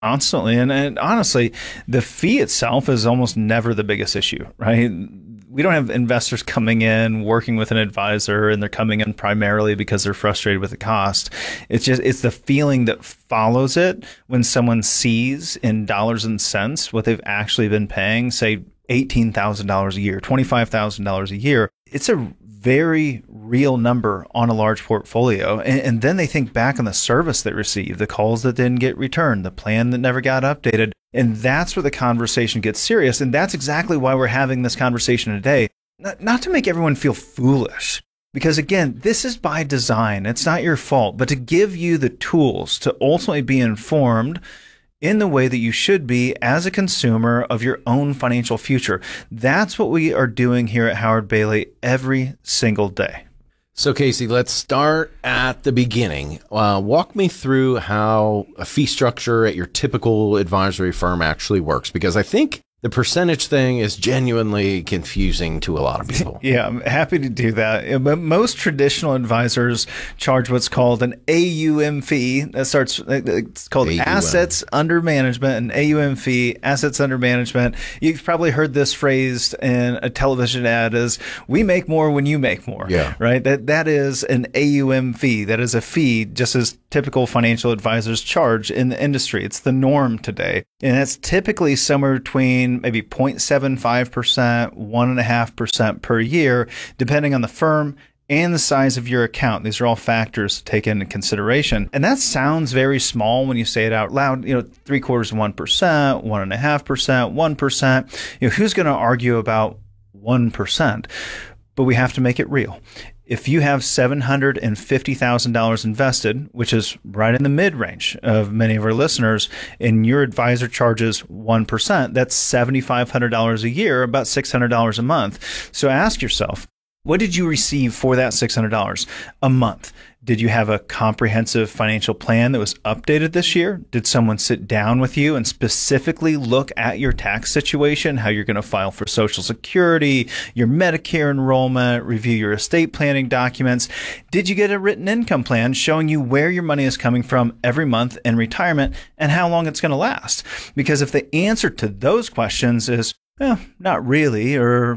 Constantly. And honestly, the fee itself is almost never the biggest issue, right? We don't have investors coming in working with an advisor and they're coming in primarily because they're frustrated with the cost. It's the feeling that follows it when someone sees in dollars and cents what they've actually been paying, say $18,000 a year, $25,000 a year. It's a very real number on a large portfolio. And then they think back on the service they received, the calls that didn't get returned, the plan that never got updated. And that's where the conversation gets serious. And that's exactly why we're having this conversation today. Not to make everyone feel foolish, because again, this is by design. It's not your fault, but to give you the tools to ultimately be informed in the way that you should be as a consumer of your own financial future. That's what we are doing here at Howard Bailey every single day. So, Casey, let's start at the beginning. Walk me through how a fee structure at your typical advisory firm actually works, because I think the percentage thing is genuinely confusing to a lot of people. Yeah, I'm happy to do that. But most traditional advisors charge what's called an AUM fee. It's called AUM. Assets Under Management, an AUM fee, assets under management. You've probably heard this phrased in a television ad as, we make more when you make more. Yeah. Right? That is an AUM fee. That is a fee just as typical financial advisors charge in the industry. It's the norm today. And it's typically somewhere between maybe 0.75%, 1.5% per year, depending on the firm and the size of your account. These are all factors to take into consideration. And that sounds very small when you say it out loud, 0.75% 1%, 1.5%, 1%. Who's going to argue about 1%? But we have to make it real. If you have $750,000 invested, which is right in the mid-range of many of our listeners, and your advisor charges 1%, that's $7,500 a year, about $600 a month. So ask yourself, what did you receive for that $600 a month? Did you have a comprehensive financial plan that was updated this year? Did someone sit down with you and specifically look at your tax situation, how you're going to file for Social Security, your Medicare enrollment, review your estate planning documents? Did you get a written income plan showing you where your money is coming from every month in retirement and how long it's going to last? Because if the answer to those questions is, not really, or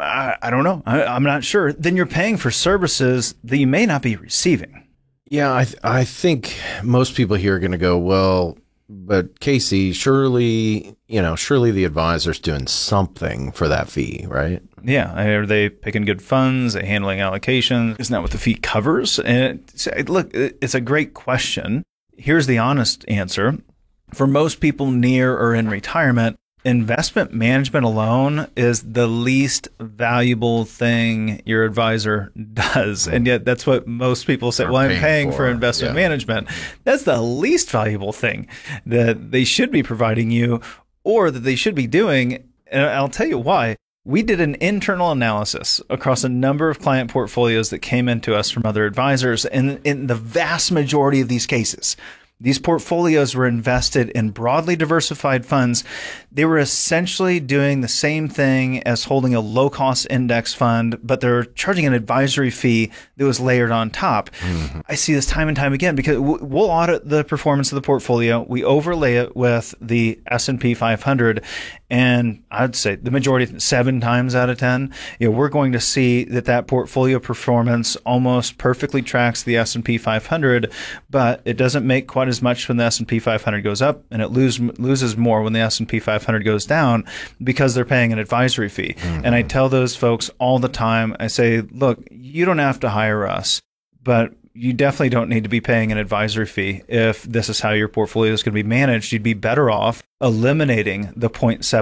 I don't know, I'm not sure, then you're paying for services that you may not be receiving. Yeah, I think most people here are going to go, well, but Casey, surely the advisor's doing something for that fee, right? Yeah. Are they picking good funds? Are they handling allocations? Isn't that what the fee covers? And look, it's a great question. Here's the honest answer. For most people near or in retirement, investment management alone is the least valuable thing your advisor does. And yet that's what most people say. Well, I'm paying for investment management. That's the least valuable thing that they should be providing you or that they should be doing. And I'll tell you why. We did an internal analysis across a number of client portfolios that came into us from other advisors. And in the vast majority of these cases, these portfolios were invested in broadly diversified funds. They were essentially doing the same thing as holding a low-cost index fund, but they're charging an advisory fee that was layered on top. Mm-hmm. I see this time and time again because we'll audit the performance of the portfolio. We overlay it with the S&P 500, and I'd say the majority, 7 times out of 10, we're going to see that portfolio performance almost perfectly tracks the S&P 500, but it doesn't make quite as much when the S&P 500 goes up, and it loses more when the S&P 500 goes down because they're paying an advisory fee. Mm-hmm. And I tell those folks all the time, I say, look, you don't have to hire us, but you definitely don't need to be paying an advisory fee. If this is how your portfolio is going to be managed, you'd be better off eliminating the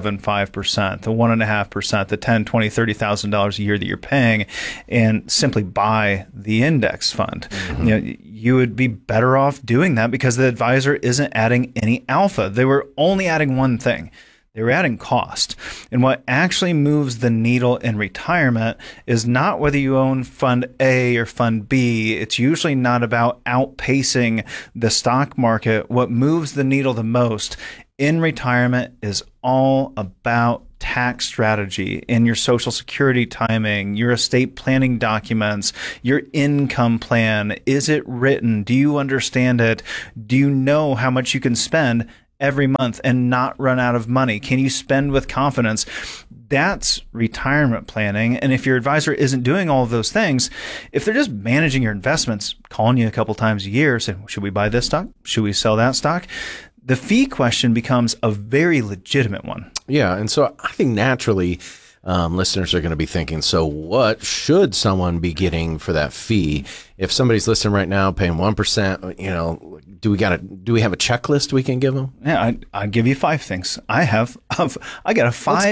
0.75%, the 1.5%, the $10,000, $20,000, $30,000 a year that you're paying, and simply buy the index fund. Mm-hmm. You would be better off doing that because the advisor isn't adding any alpha. They were only adding one thing. They were adding cost. And what actually moves the needle in retirement is not whether you own Fund A or Fund B. It's usually not about outpacing the stock market. What moves the needle the most in retirement is all about tax strategy and your Social Security timing, your estate planning documents, your income plan. Is it written? Do you understand it? Do you know how much you can spend every month and not run out of money? Can you spend with confidence? That's retirement planning. And if your advisor isn't doing all of those things, if they're just managing your investments, calling you a couple times a year, saying, should we buy this stock? Should we sell that stock? The fee question becomes a very legitimate one. Yeah. And so I think naturally, listeners are going to be thinking, so what should someone be getting for that fee? If somebody's listening right now, paying 1%, do we have a checklist we can give them? Yeah, I'd give you 5 things. I got a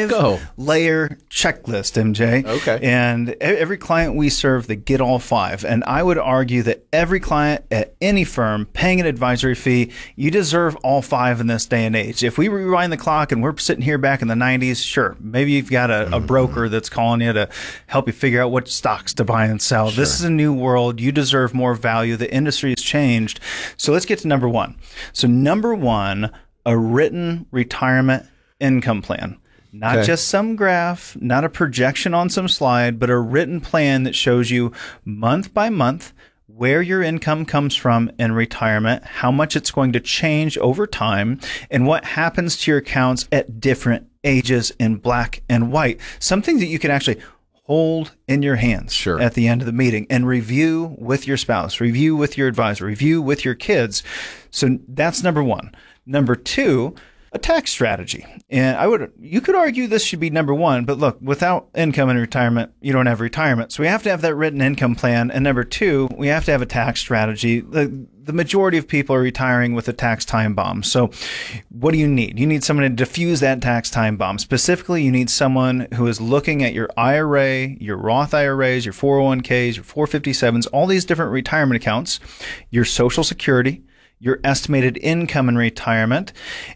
5-layer checklist, MJ. Okay. And every client we serve, they get all 5. And I would argue that every client at any firm paying an advisory fee, you deserve all 5 in this day and age. If we rewind the clock and we're sitting here back in the 90s, sure, maybe you've got a broker that's calling you to help you figure out what stocks to buy and sell. Sure. This is a new world. You deserve more value. The industry has changed. So let's get to number 1. So number 1, a written retirement income plan. Not just some graph, not a projection on some slide, but a written plan that shows you month by month where your income comes from in retirement, how much it's going to change over time, and what happens to your accounts at different ages in black and white. Something that you can actually hold in your hands at the end of the meeting and review with your spouse, review with your advisor, review with your kids. So that's number 1. Number 2, a tax strategy. And you could argue this should be number 1, but look, without income in retirement, you don't have retirement. So we have to have that written income plan. And number 2, we have to have a tax strategy. The majority of people are retiring with a tax time bomb. So what do you need? You need someone to diffuse that tax time bomb. Specifically, you need someone who is looking at your IRA, your Roth IRAs, your 401ks, your 457s, all these different retirement accounts, your Social Security, your estimated income in retirement,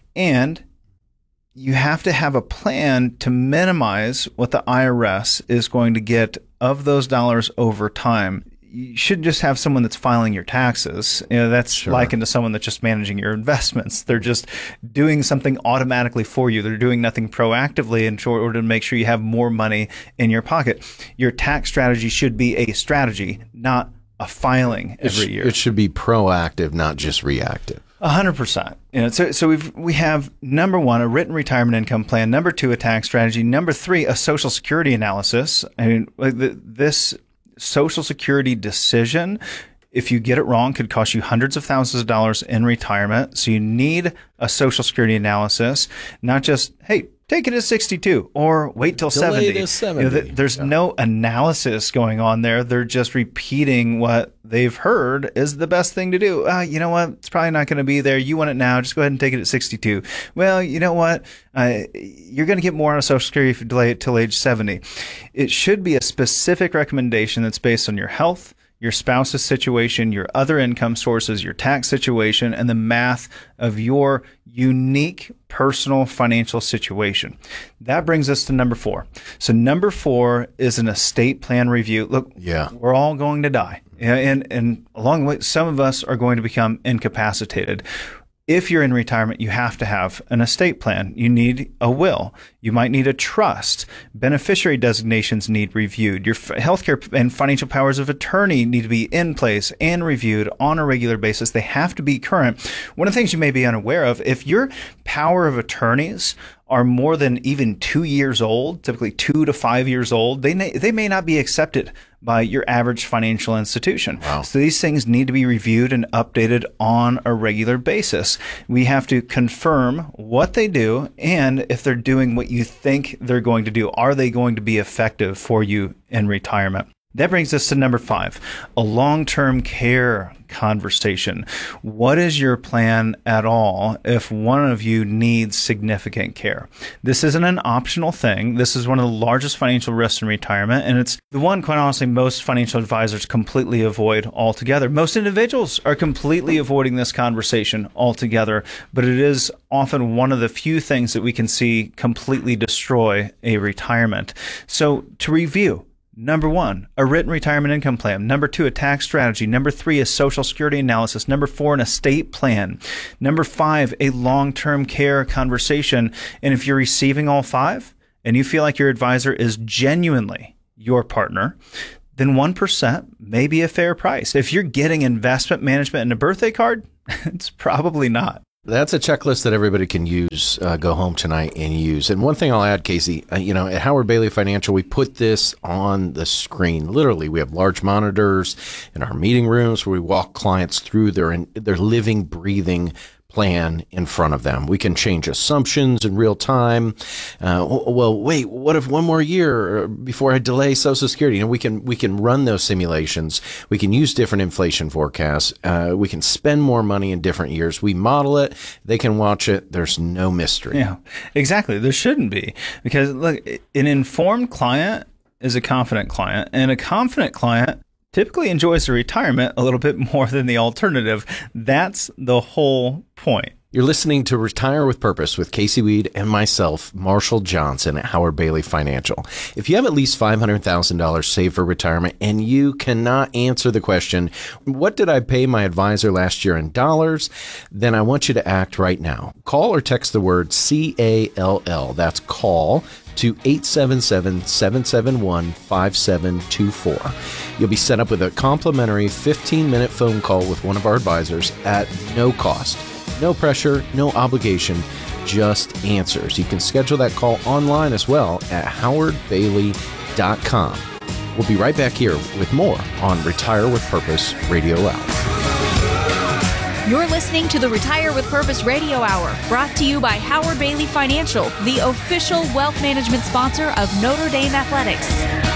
and you have to have a plan to minimize what the IRS is going to get of those dollars over time. You shouldn't just have someone that's filing your taxes. That's likened to someone that's just managing your investments. They're just doing something automatically for you. They're doing nothing proactively in order to make sure you have more money in your pocket. Your tax strategy should be a strategy, not a filing every year. It should be proactive, not just reactive. 100%. So we have number 1, a written retirement income plan. Number 2, a tax strategy. Number 3, a Social Security analysis. I mean, this Social Security decision, if you get it wrong, could cost you hundreds of thousands of dollars in retirement. So you need a Social Security analysis, not just, hey, take it at 62 or wait till 70. To 70. There's no analysis going on there. They're just repeating what they've heard is the best thing to do. You know what? It's probably not going to be there. You want it now. Just go ahead and take it at 62. Well, you know what? You're going to get more on Social Security if you delay it till age 70. It should be a specific recommendation that's based on your health, your spouse's situation, your other income sources, your tax situation, and the math of your unique personal financial situation. That brings us to number 4. So number 4 is an estate plan review. Look, we're all going to die. And along the way, some of us are going to become incapacitated. If you're in retirement, you have to have an estate plan. You need a will. You might need a trust. Beneficiary designations need reviewed. Your healthcare and financial powers of attorney need to be in place and reviewed on a regular basis. They have to be current. One of the things you may be unaware of, if your power of attorneys are more than even 2 years old, typically 2 to 5 years old, they may not be accepted by your average financial institution. Wow. So these things need to be reviewed and updated on a regular basis. We have to confirm what they do and if they're doing what you think they're going to do. Are they going to be effective for you in retirement? That brings us to number 5, a long-term care conversation. What is your plan at all if one of you needs significant care? This isn't an optional thing. This is one of the largest financial risks in retirement, and it's the one, quite honestly, most financial advisors completely avoid altogether. Most individuals are completely avoiding this conversation altogether, but it is often one of the few things that we can see completely destroy a retirement. So to review, number 1, a written retirement income plan. Number 2, a tax strategy. Number 3, a Social Security analysis. Number 4, an estate plan. Number 5, a long-term care conversation. And if you're receiving all 5 and you feel like your advisor is genuinely your partner, then 1% may be a fair price. If you're getting investment management and a birthday card, it's probably not. That's a checklist that everybody can use, go home tonight and use. And one thing I'll add, Casey, at Howard Bailey Financial, we put this on the screen. Literally, we have large monitors in our meeting rooms where we walk clients through their living, breathing plan in front of them. We can change assumptions in real time. Well, wait, what if one more year before I delay Social Security? We can run those simulations. We can use different inflation forecasts. We can spend more money in different years. We model it. They can watch it. There's no mystery. Yeah, exactly. There shouldn't be, because look, an informed client is a confident client, and a confident client typically enjoys the retirement a little bit more than the alternative. That's the whole point. You're listening to Retire with Purpose with Casey Weed and myself, Marshall Johnson at Howard Bailey Financial. If you have at least $500,000 saved for retirement and you cannot answer the question, what did I pay my advisor last year in dollars? Then I want you to act right now. Call or text the word CALL. That's call to 877-771-5724. You'll be set up with a complimentary 15-minute phone call with one of our advisors at no cost. No pressure, no obligation, just answers. You can schedule that call online as well at howardbailey.com. We'll be right back here with more on Retire with Purpose Radio Hour. You're listening to the Retire with Purpose Radio Hour, brought to you by Howard Bailey Financial, the official wealth management sponsor of Notre Dame Athletics.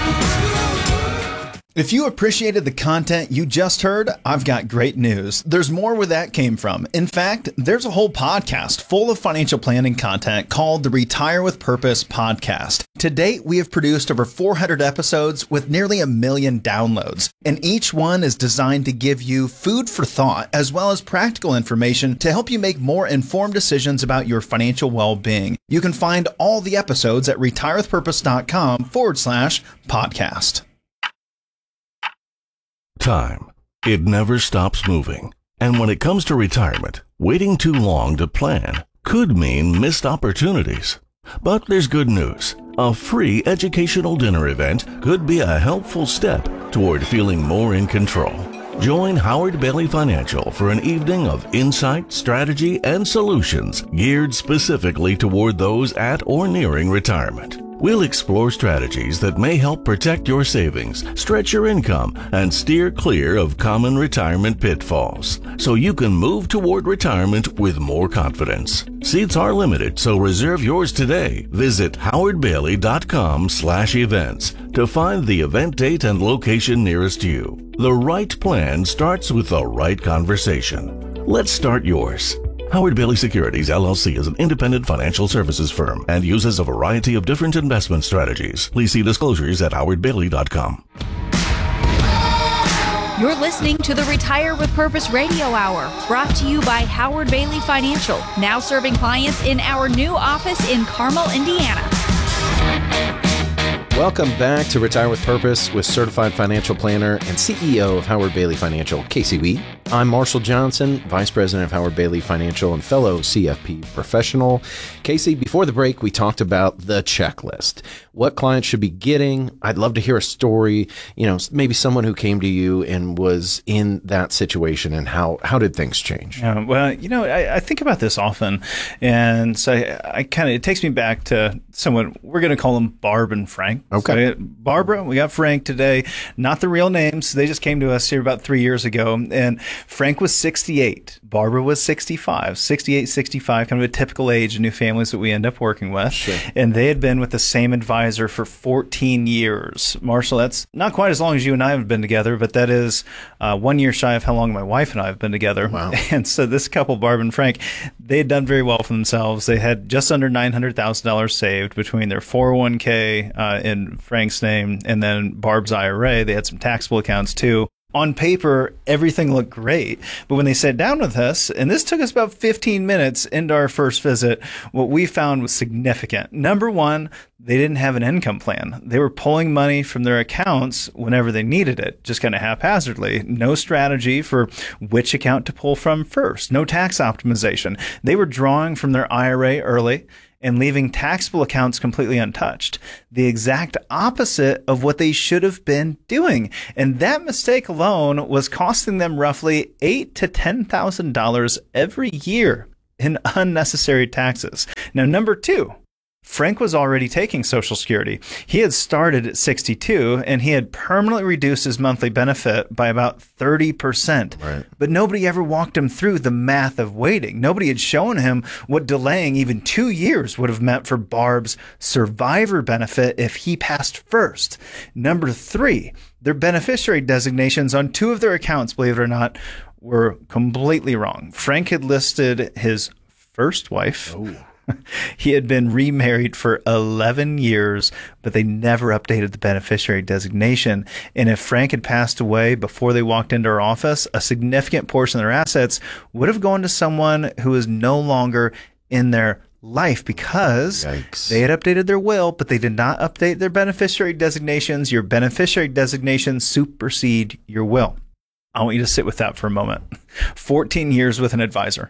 If you appreciated the content you just heard, I've got great news. There's more where that came from. In fact, there's a whole podcast full of financial planning content called the Retire with Purpose podcast. To date, we have produced over 400 episodes with nearly 1 million downloads, and each one is designed to give you food for thought as well as practical information to help you make more informed decisions about your financial well-being. You can find all the episodes at retirewithpurpose.com/podcast. Time. It never stops moving. And when it comes to retirement, waiting too long to plan could mean missed opportunities. But there's good news. A free educational dinner event could be a helpful step toward feeling more in control. Join Howard Bailey Financial for an evening of insight, strategy, and solutions geared specifically toward those at or nearing retirement. We'll explore strategies that may help protect your savings, stretch your income, and steer clear of common retirement pitfalls, so you can move toward retirement with more confidence. Seats are limited, so reserve yours today. Visit howardbailey.com/events to find the event date and location nearest you. The right plan starts with the right conversation. Let's start yours. Howard Bailey Securities, LLC is an independent financial services firm and uses a variety of different investment strategies. Please see disclosures at howardbailey.com. You're listening to the Retire with Purpose Radio Hour, brought to you by Howard Bailey Financial, now serving clients in our new office in Carmel, Indiana. Welcome back to Retire with Purpose with certified financial planner and CEO of Howard Bailey Financial, Casey Weed. I'm Marshall Johnson, Vice President of Howard Bailey Financial and fellow CFP professional. Casey, before the break, we talked about the checklist, what clients should be getting. I'd love to hear a story, maybe someone who came to you and was in that situation, and how did things change? Well, I think about this often, and so it takes me back to someone, we're going to call them Barb and Frank. Okay. So Barbara, we got Frank today, not the real names. They just came to us here about 3 years ago, and Frank was 68. Barbara was 65, 68, 65, kind of a typical age in new families that we end up working with. Sure. And they had been with the same advisor for 14 years. Marshall, that's not quite as long as you and I have been together, but that is 1 year shy of how long my wife and I have been together. Wow. And so this couple, Barb and Frank, they had done very well for themselves. They had just under $900,000 saved between their 401k in Frank's name and then Barb's IRA. They had some taxable accounts too. On paper, everything looked great. But when they sat down with us, and this took us about 15 minutes into our first visit, what we found was significant. Number one, they didn't have an income plan. They were pulling money from their accounts whenever they needed it, just kind of haphazardly. No strategy for which account to pull from first. No tax optimization. They were drawing from their IRA early and leaving taxable accounts completely untouched. The exact opposite of what they should have been doing. And that mistake alone was costing them roughly $8,000 to $10,000 every year in unnecessary taxes. Now, number 2, Frank was already taking Social Security. He had started at 62 and he had permanently reduced his monthly benefit by about 30%. Right. But nobody ever walked him through the math of waiting. Nobody had shown him what delaying even 2 years would have meant for Barb's survivor benefit if he passed first. Number 3, their beneficiary designations on 2 of their accounts, believe it or not, were completely wrong. Frank had listed his first wife. Oh. He had been remarried for 11 years, but they never updated the beneficiary designation. And if Frank had passed away before they walked into our office, a significant portion of their assets would have gone to someone who is no longer in their life because Yikes. they had updated their will, but they did not update their beneficiary designations. Your beneficiary designations supersede your will. I want you to sit with that for a moment. 14 years with an advisor,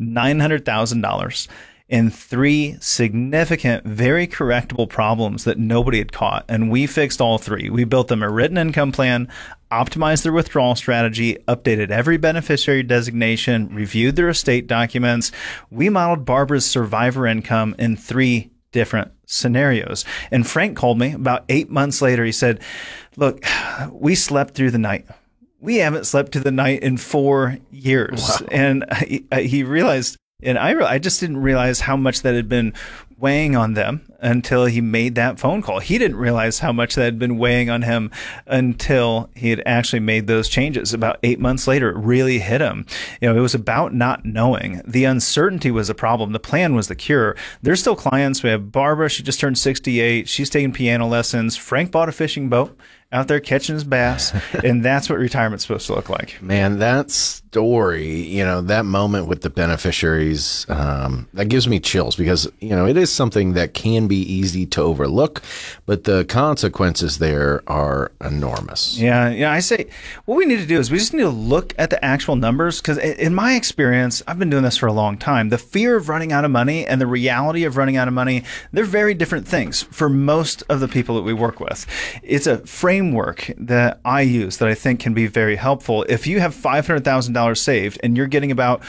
$900,000. And 3 significant, very correctable problems that nobody had caught. And we fixed all 3. We built them a written income plan, optimized their withdrawal strategy, updated every beneficiary designation, reviewed their estate documents. We modeled Barbara's survivor income in 3 different scenarios. And Frank called me about 8 months later. He said, look, we slept through the night. We haven't slept through the night in 4 years. Wow. And he realized, and I just didn't realize how much that had been weighing on them until he made that phone call. He didn't realize how much that had been weighing on him until he had actually made those changes. About 8 months later, it really hit him. It was about not knowing. The uncertainty was a problem. The plan was the cure. There's still clients. We have Barbara. She just turned 68. She's taking piano lessons. Frank bought a fishing boat out there catching his bass. And that's what retirement's supposed to look like. Man, that story, that moment with the beneficiaries, that gives me chills because, it is something that can be easy to overlook, but the consequences there are enormous. Yeah. I say what we need to do is we just need to look at the actual numbers because in my experience, I've been doing this for a long time. The fear of running out of money and the reality of running out of money, they're very different things for most of the people that we work with. It's a framework that I use that I think can be very helpful. If you have $500,000 saved and you're getting about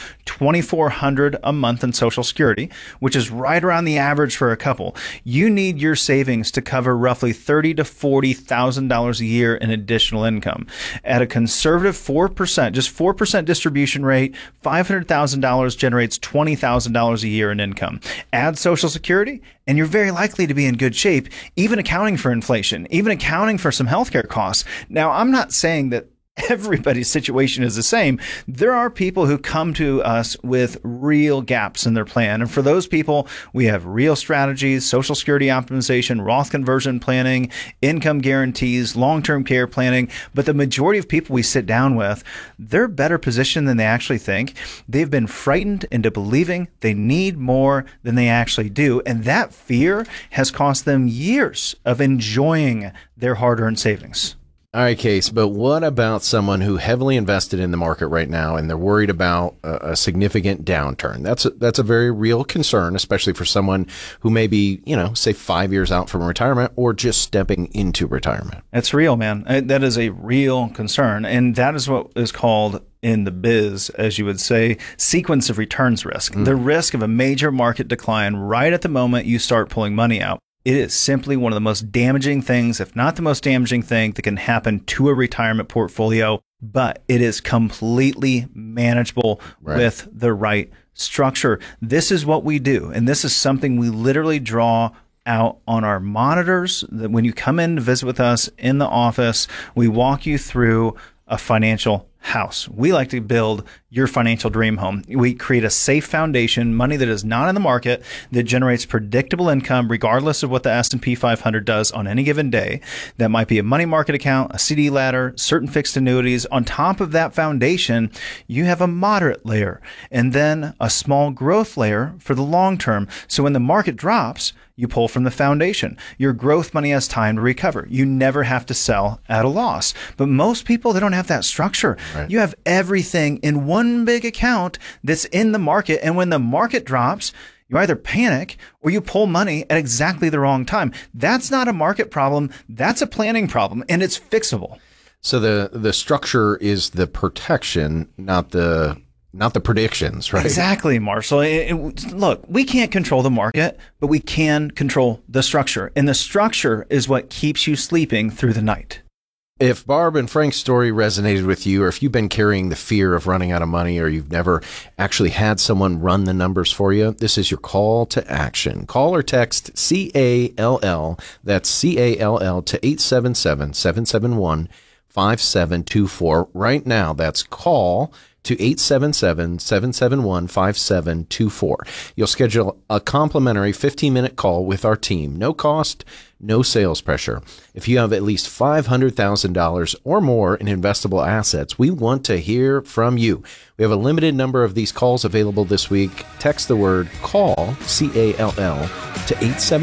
$2,400 a month in Social Security, which is right around the average for a couple, you need your savings to cover roughly $30,000 to $40,000 a year in additional income. At a conservative 4%, just 4% distribution rate, $500,000 generates $20,000 a year in income. Add Social Security, and you're very likely to be in good shape, even accounting for inflation, even accounting for some healthcare costs. Now, I'm not saying that everybody's situation is the same. There are people who come to us with real gaps in their plan. And for those people, we have real strategies, Social Security optimization, Roth conversion planning, income guarantees, long-term care planning. But the majority of people we sit down with, they're better positioned than they actually think. They've been frightened into believing they need more than they actually do. And that fear has cost them years of enjoying their hard-earned savings. All right, Case, but what about someone who heavily invested in the market right now and they're worried about a significant downturn? That's a very real concern, especially for someone who may be, say 5 years out from retirement or just stepping into retirement. That's real, man. That is a real concern. And that is what is called in the biz, as you would say, sequence of returns risk. The risk of a major market decline right at the moment you start pulling money out. It is simply one of the most damaging things, if not the most damaging thing that can happen to a retirement portfolio, but it is completely manageable with the right structure. This is what we do, and this is something we literally draw out on our monitors. That when you come in to visit with us in the office, we walk you through a financial house. We like to build your financial dream home. We create a safe foundation, money that is not in the market, that generates predictable income regardless of what the S&P 500 does on any given day. That might be a money market account, a CD ladder, certain fixed annuities. On top of that foundation, you have a moderate layer and then a small growth layer for the long term. So when the market drops, you pull from the foundation. Your growth money has time to recover. You never have to sell at a loss. But most people, they don't have that structure. Right. You have everything in one big account that's in the market. And when the market drops, you either panic or you pull money at exactly the wrong time. That's not a market problem. That's a planning problem, and it's fixable. So the structure is the protection, not the not the predictions, right? Exactly, Marshall. Look, we can't control the market, but we can control the structure. And the structure is what keeps you sleeping through the night. If Barb and Frank's story resonated with you, or if you've been carrying the fear of running out of money, or you've never actually had someone run the numbers for you, this is your call to action. Call or text CALL, that's CALL, to 877-771-5724. Right now, that's call to 877-771-5724. You'll schedule a complimentary 15-minute call with our team. No cost, no sales pressure. If you have at least $500,000 or more in investable assets, we want to hear from you. We have a limited number of these calls available this week. Text the word CALL, C-A-L-L, to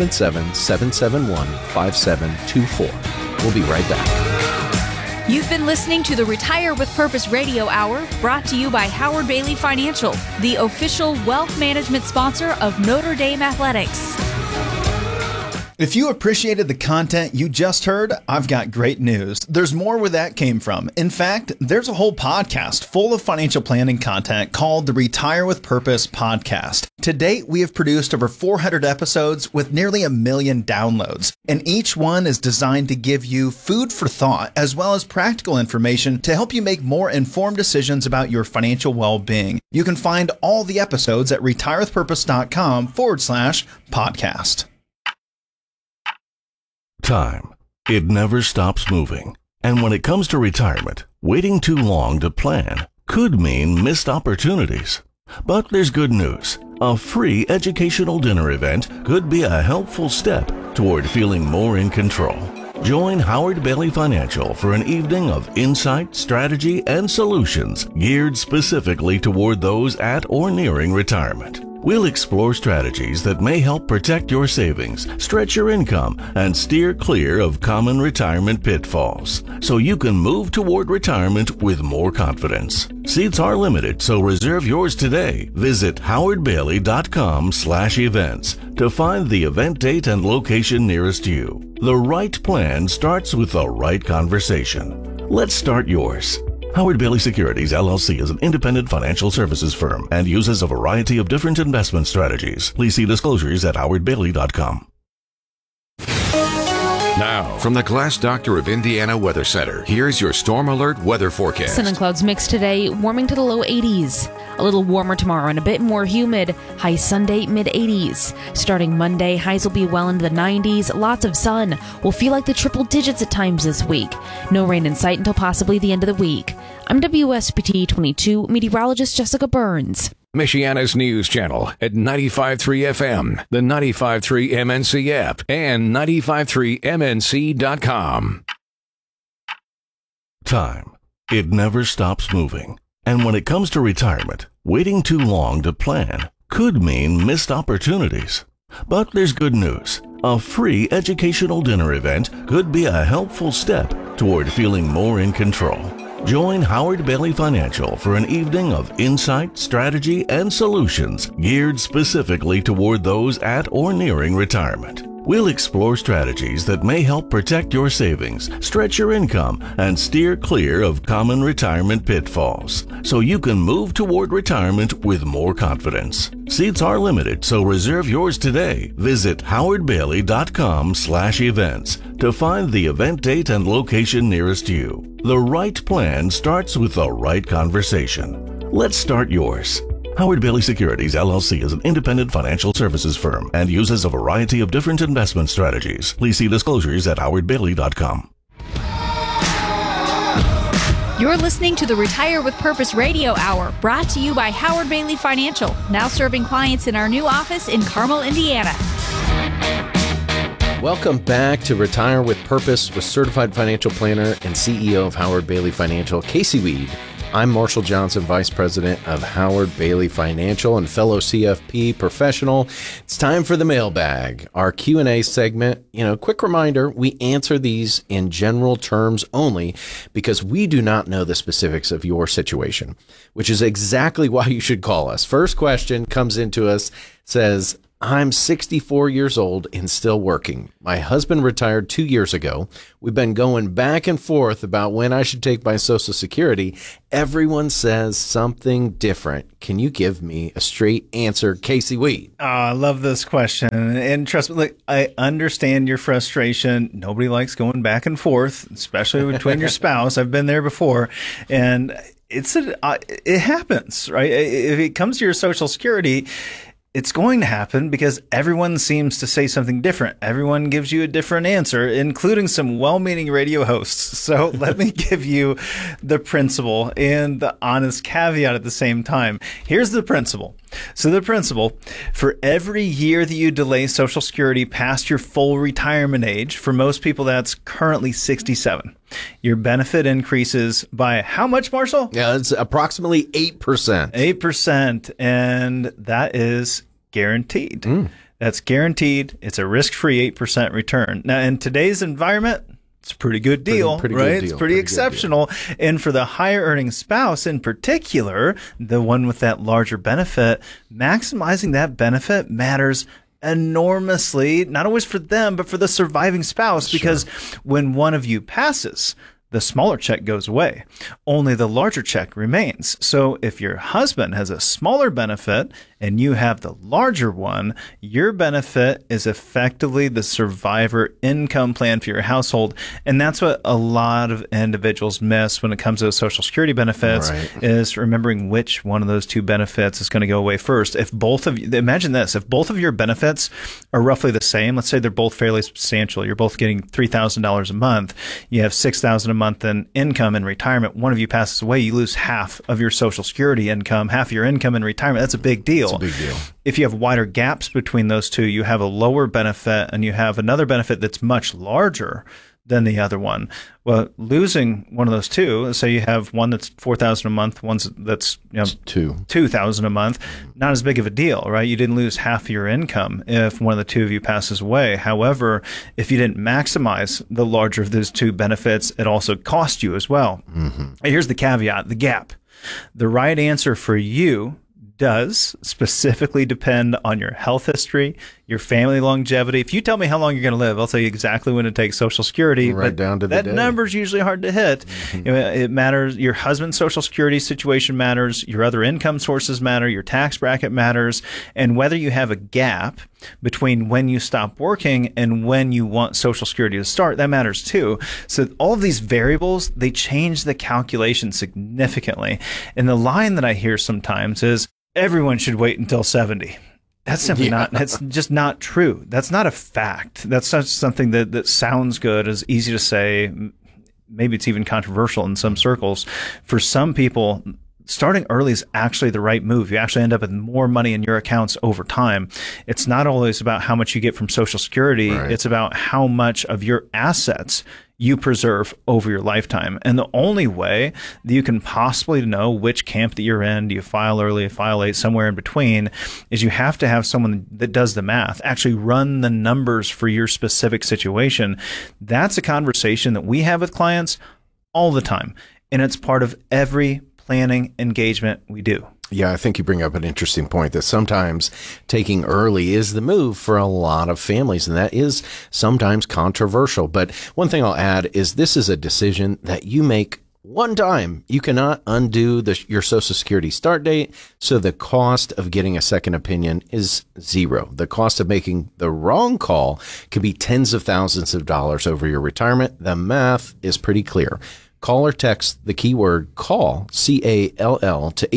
877-771-5724. We'll be right back. You've been listening to the Retire with Purpose Radio Hour, brought to you by Howard Bailey Financial, the official wealth management sponsor of Notre Dame Athletics. If you appreciated the content you just heard, I've got great news. There's more where that came from. In fact, there's a whole podcast full of financial planning content called the Retire with Purpose podcast. To date, we have produced over 400 episodes with nearly 1 million downloads, and each one is designed to give you food for thought as well as practical information to help you make more informed decisions about your financial well-being. You can find all the episodes at retirewithpurpose.com/podcast. Time. It never stops moving. And when it comes to retirement, waiting too long to plan could mean missed opportunities. But there's good news. A free educational dinner event could be a helpful step toward feeling more in control. Join Howard Bailey Financial for an evening of insight, strategy, and solutions geared specifically toward those at or nearing retirement. We'll explore strategies that may help protect your savings, stretch your income, and steer clear of common retirement pitfalls, so you can move toward retirement with more confidence. Seats are limited, so reserve yours today. Visit howardbailey.com/events to find the event date and location nearest you. The right plan starts with the right conversation. Let's start yours. Howard Bailey Securities, LLC is an independent financial services firm and uses a variety of different investment strategies. Please see disclosures at howardbailey.com. Now, from the Glass Doctor of Indiana Weather Center, here's your Storm Alert weather forecast. Sun and clouds mixed today, warming to the low 80s. A little warmer tomorrow and a bit more humid. High Sunday, mid-80s. Starting Monday, highs will be well into the 90s. Lots of sun. Will feel like the triple digits at times this week. No rain in sight until possibly the end of the week. I'm WSBT 22 meteorologist Jessica Burns. Michiana's news channel at 95.3 FM, the 95.3 MNC app, and 95.3MNC.com. Time. It never stops moving. And when it comes to retirement, waiting too long to plan could mean missed opportunities. But there's good news. A free educational dinner event could be a helpful step toward feeling more in control. Join Howard Bailey Financial for an evening of insight, strategy, and solutions geared specifically toward those at or nearing retirement. We'll explore strategies that may help protect your savings, stretch your income, and steer clear of common retirement pitfalls, so you can move toward retirement with more confidence. Seats are limited, so reserve yours today. Visit howardbailey.com/events to find the event date and location nearest you. The right plan starts with the right conversation. Let's start yours. Howard Bailey Securities, LLC is an independent financial services firm and uses a variety of different investment strategies. Please see disclosures at howardbailey.com. You're listening to the Retire with Purpose Radio Hour, brought to you by Howard Bailey Financial, now serving clients in our new office in Carmel, Indiana. Welcome back to Retire with Purpose with certified financial planner and CEO of Howard Bailey Financial, Casey Weed. I'm Marshall Johnson, Vice President of Howard Bailey Financial and fellow CFP professional. It's time for the mailbag, our Q&A segment. Quick reminder, we answer these in general terms only because we do not know the specifics of your situation, which is exactly why you should call us. First question comes into us, says, I'm 64 years old and still working. My husband retired 2 years ago. We've been going back and forth about when I should take my Social Security. Everyone says something different. Can you give me a straight answer, Casey Weed? Oh, I love this question. And trust me, look, I understand your frustration. Nobody likes going back and forth, especially between your spouse. I've been there before. And it happens, right? If it comes to your Social Security, it's going to happen because everyone seems to say something different. Everyone gives you a different answer, including some well-meaning radio hosts. So let me give you the principle and the honest caveat at the same time. Here's the principle. So the principle, for every year that you delay Social Security past your full retirement age, for most people that's currently 67, your benefit increases by how much, Marshall? Yeah, it's approximately 8%. 8%, and that is guaranteed. That's guaranteed. It's a risk-free 8% return. Now, in today's environment, it's a pretty good deal, pretty right? good deal. It's pretty exceptional. And for the higher earning spouse in particular, the one with that larger benefit, maximizing that benefit matters enormously, not always for them, but for the surviving spouse, because when one of you passes, the smaller check goes away. Only the larger check remains. So if your husband has a smaller benefit and you have the larger one, your benefit is effectively the survivor income plan for your household. And that's what a lot of individuals miss when it comes to Social Security benefits, is remembering which one of those two benefits is going to go away first. If both of you, imagine this, if both of your benefits are roughly the same, let's say they're both fairly substantial, you're both getting $3,000 a month, you have $6,000 a month in income in retirement, one of you passes away, you lose half of your Social Security income, half of your income in retirement. That's a big deal. It's a big deal. If you have wider gaps between those two, you have a lower benefit and you have another benefit that's much larger than the other one. Well, losing one of those two, say you have one that's $4,000 a month, one that's $2,000 a month, not as big of a deal, right? You didn't lose half of your income if one of the two of you passes away. However, if you didn't maximize the larger of those two benefits, it also cost you as well. Here's the caveat, the gap. The right answer for you does specifically depend on your health history, your family longevity. If you tell me how long you're going to live, I'll tell you exactly when to take Social Security. Right down to the day. That number's usually hard to hit. It matters. Your husband's Social Security situation matters. Your other income sources matter. Your tax bracket matters. And whether you have a gap between when you stop working and when you want Social Security to start, that matters too. So all of these variables, they change the calculation significantly. And the line that I hear sometimes is, everyone should wait until 70. That's simply not, that's just not true. That's not a fact. That's not something that sounds good, is easy to say. Maybe it's even controversial in some circles. For some people, starting early is actually the right move. You actually end up with more money in your accounts over time. It's not always about how much you get from Social Security. Right. It's about how much of your assets you preserve over your lifetime. And the only way that you can possibly know which camp that you're in, do you file early, file late, somewhere in between, is you have to have someone that does the math, actually run the numbers for your specific situation. That's a conversation that we have with clients all the time. And it's part of every planning engagement we do. Yeah, I think you bring up an interesting point that sometimes taking early is the move for a lot of families, and that is sometimes controversial. But one thing I'll add is this is a decision that you make one time. You cannot undo your Social Security start date, so the cost of getting a second opinion is zero. The cost of making the wrong call could be tens of thousands of dollars over your retirement. The math is pretty clear. Call or text the keyword CALL, C-A-L-L, to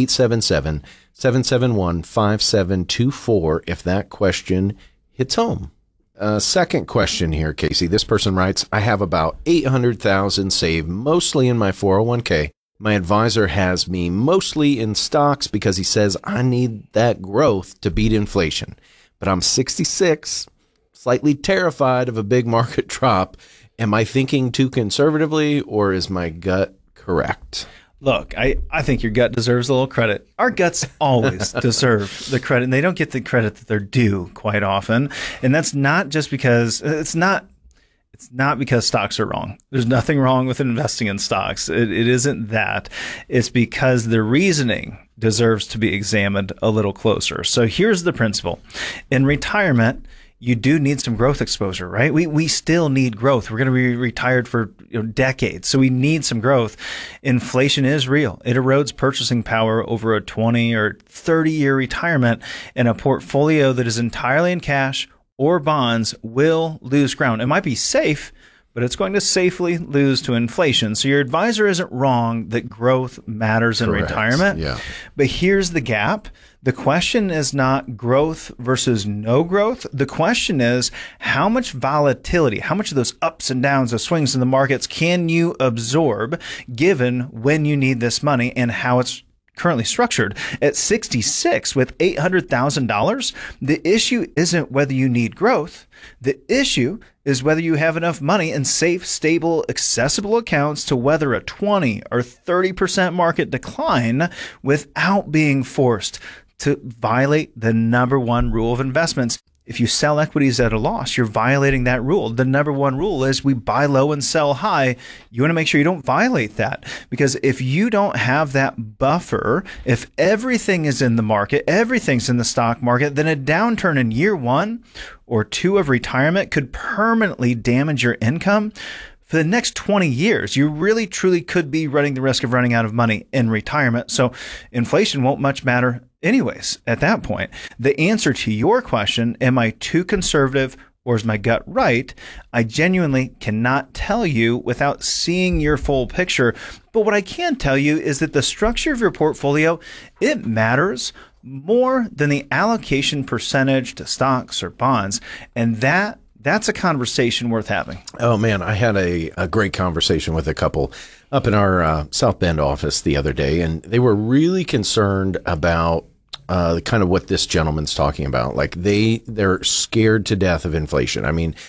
877-771-5724 if that question hits home. Second question here, Casey. This person writes, I have about $800,000 saved, mostly in my 401k. My advisor has me mostly in stocks because he says I need that growth to beat inflation. But I'm 66, slightly terrified of a big market drop. Am I thinking too conservatively, or is my gut correct? Look, I think your gut deserves a little credit. Our guts always deserve the credit, and they don't get the credit that they're due quite often. And that's not just because it's not it's not because stocks are wrong. There's nothing wrong with investing in stocks. It isn't that. It's because the reasoning deserves to be examined a little closer. So here's the principle. In retirement, you do need some growth exposure, right? We still need growth. We're going to be retired for decades, so we need some growth. Inflation is real. It erodes purchasing power over a 20 or 30-year retirement, and a portfolio that is entirely in cash or bonds will lose ground. It might be safe, but it's going to safely lose to inflation. So your advisor isn't wrong that growth matters in retirement. Yeah. But here's the gap. The question is not growth versus no growth. The question is how much volatility, how much of those ups and downs, those swings in the markets can you absorb given when you need this money and how it's currently structured. At 66 with $800,000, the issue isn't whether you need growth. The issue is whether you have enough money in safe, stable, accessible accounts to weather a 20 or 30% market decline without being forced to violate the number one rule of investments. If you sell equities at a loss, you're violating that rule. The number one rule is we buy low and sell high. You want to make sure you don't violate that, because if you don't have that buffer, if everything is in the market, everything's in the stock market, then a downturn in year 1 or 2 of retirement could permanently damage your income. For the next 20 years, you really, truly could be running the risk of running out of money in retirement. So inflation won't much matter anyways at that point. The answer to your question, am I too conservative or is my gut right? I genuinely cannot tell you without seeing your full picture. But what I can tell you is that the structure of your portfolio, it matters more than the allocation percentage to stocks or bonds. And that's a conversation worth having. Oh, man, I had a great conversation with a couple up in our South Bend office the other day, and they were really concerned about kind of what this gentleman's talking about. Like they're scared to death of inflation. I mean,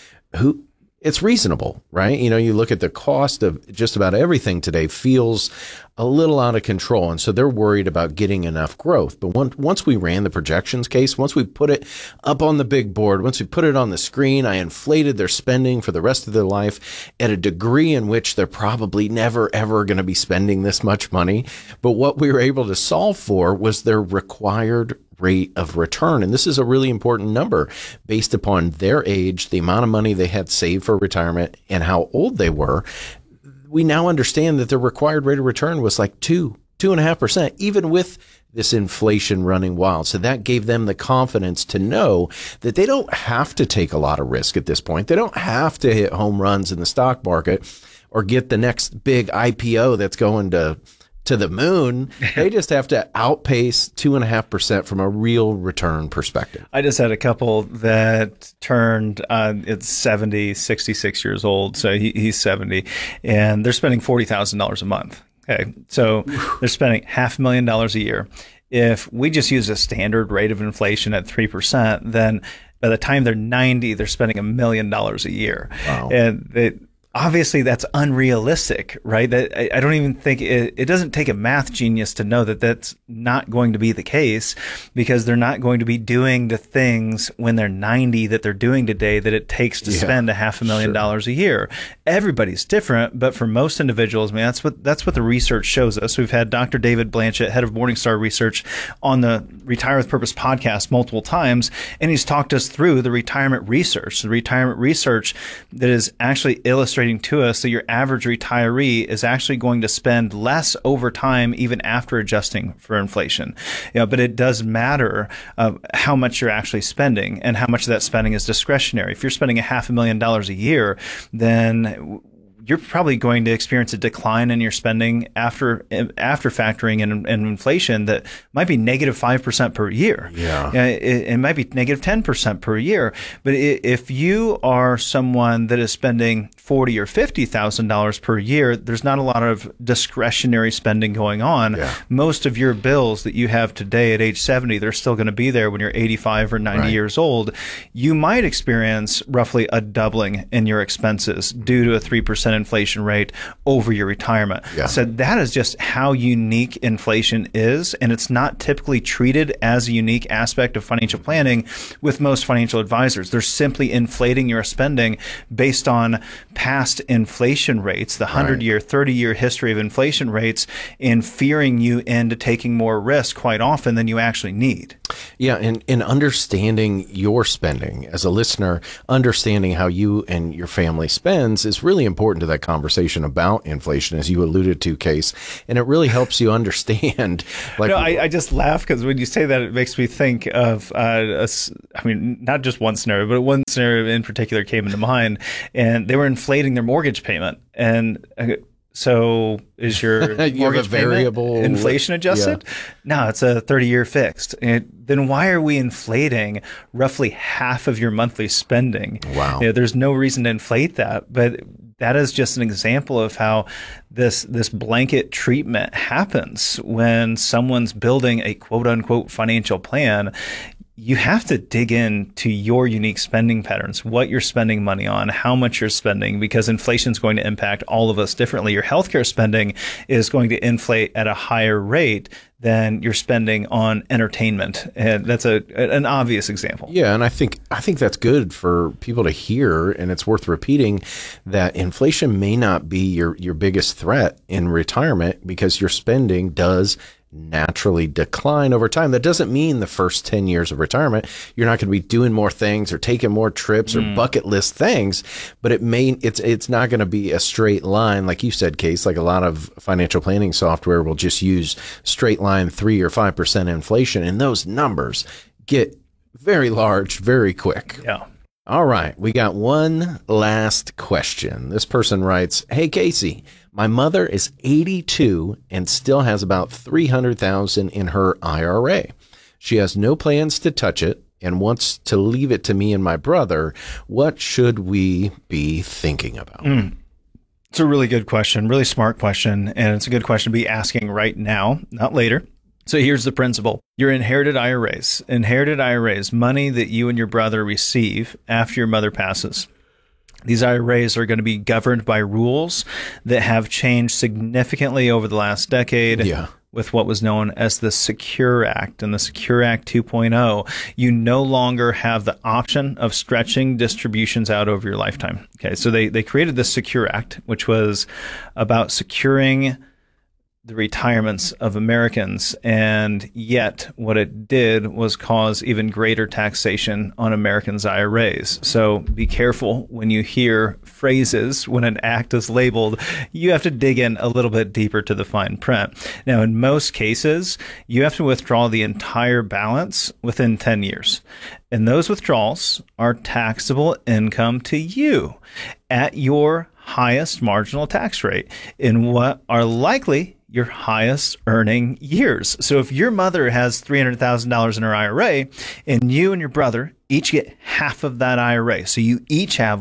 it's reasonable, right? You know, you look at the cost of just about everything today feels a little out of control. And so they're worried about getting enough growth. But once we ran the projections case, once we put it up on the big board, once we put it on the screen, I inflated their spending for the rest of their life at a degree in which they're probably never, ever going to be spending this much money. But what we were able to solve for was their required rate of return. And this is a really important number based upon their age, the amount of money they had saved for retirement, and how old they were. We now understand that the required rate of return was like 2.5%, even with this inflation running wild. So that gave them the confidence to know that they don't have to take a lot of risk at this point. They don't have to hit home runs in the stock market or get the next big IPO that's going to the moon. They just have to outpace 2.5% from a real return perspective. I just had a couple that turned, it's 66 years old. So he's 70 and they're spending $40,000 a month. Okay. So they're spending $500,000 a year. If we just use a standard rate of inflation at 3%, then by the time they're 90, they're spending $1 million a year. Wow. And obviously, that's unrealistic, right? That I don't even think it doesn't take a math genius to know that that's not going to be the case, because they're not going to be doing the things when they're 90 that they're doing today that it takes to spend $500,000 a year. Everybody's different, but for most individuals, I mean, that's what the research shows us. We've had Dr. David Blanchett, head of Morningstar Research, on the Retire with Purpose podcast multiple times, and he's talked us through the retirement research that is actually illustrating to us that your average retiree is actually going to spend less over time, even after adjusting for inflation. But it does matter how much you're actually spending and how much of that spending is discretionary. If you're spending $500,000 a year, then you're probably going to experience a decline in your spending after factoring in inflation that might be negative 5% per year. Yeah. It might be negative 10% per year. But if you are someone that is spending $40,000 or $50,000 per year, there's not a lot of discretionary spending going on. Yeah. Most of your bills that you have today at age 70, they're still going to be there when you're 85 or 90 years old. You might experience roughly a doubling in your expenses due to a 3% inflation rate over your retirement. Yeah. So that is just how unique inflation is, and it's not typically treated as a unique aspect of financial planning with most financial advisors. They're simply inflating your spending based on past inflation rates, the 100-year, 30-year history of inflation rates, and fearing you into taking more risk quite often than you actually need. Yeah, and understanding your spending as a listener, understanding how you and your family spends is really important to that conversation about inflation, as you alluded to, Case. And it really helps you understand. Like, no, I just laugh because when you say that, it makes me think of, not just one scenario, but one scenario in particular came into mind, and they were inflating their mortgage payment. And so is your mortgage variable payment inflation adjusted? Yeah. No, it's a 30-year fixed. And then why are we inflating roughly half of your monthly spending? Wow. There's no reason to inflate that, but that is just an example of how this blanket treatment happens when someone's building a quote unquote financial plan. You have to dig into your unique spending patterns, what you're spending money on, how much you're spending, because inflation is going to impact all of us differently. Your healthcare spending is going to inflate at a higher rate than you're spending on entertainment. And that's an obvious example. Yeah, and I think that's good for people to hear, and it's worth repeating that inflation may not be your biggest threat in retirement because your spending does naturally decline over time. That doesn't mean the first 10 years of retirement you're not going to be doing more things or taking more trips or bucket list things, but it's not going to be a straight line, like you said, Case. Like a lot of financial planning software will just use straight line 3 or 5% inflation, and those numbers get very large very quick. Yeah. All right, we got one last question. This person writes, "Hey Casey, my mother is 82 and still has about $300,000 in her IRA. She has no plans to touch it and wants to leave it to me and my brother. What should we be thinking about?" It's a really good question, really smart question, and it's a good question to be asking right now, not later. So here's the principle. Your inherited IRAs, money that you and your brother receive after your mother passes. These IRAs are going to be governed by rules that have changed significantly over the last decade. Yeah. With what was known as the Secure Act and the Secure Act 2.0, you no longer have the option of stretching distributions out over your lifetime. Okay, so they created the Secure Act, which was about securing the retirements of Americans, and yet what it did was cause even greater taxation on Americans' IRAs. So be careful when you hear phrases when an act is labeled. You have to dig in a little bit deeper to the fine print. Now, in most cases, you have to withdraw the entire balance within 10 years. And those withdrawals are taxable income to you at your highest marginal tax rate in what are likely your highest earning years. So if your mother has $300,000 in her IRA and you and your brother each get half of that IRA, so you each have